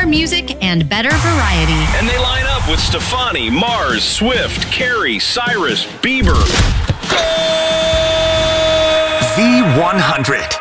music and better variety. And they line up with Stefani, Mars, Swift, Carrie, Cyrus, Bieber. V100.